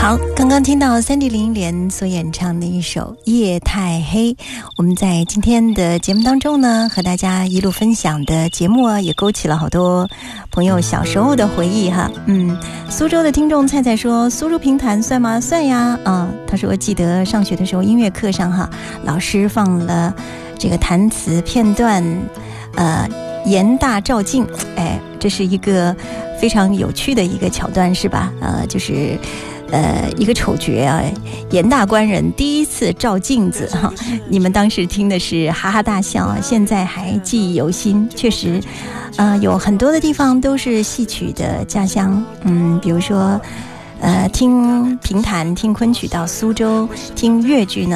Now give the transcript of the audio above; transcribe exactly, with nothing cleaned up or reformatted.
好，刚刚听到三 D 林忆莲所演唱的一首《夜太黑》，我们在今天的节目当中呢，和大家一路分享的节目啊，也勾起了好多朋友小时候的回忆哈。嗯，苏州的听众菜菜说，苏州评弹算吗？算呀。啊，他说记得上学的时候音乐课上哈，老师放了这个弹词片段，呃，严大照镜，哎，这是一个非常有趣的一个桥段是吧？呃，就是呃一个丑角啊，严大官人第一次照镜子哈，你们当时听的是哈哈大笑，现在还记忆犹新。确实呃有很多的地方都是戏曲的家乡，嗯，比如说呃听评弹听昆曲到苏州，听越剧呢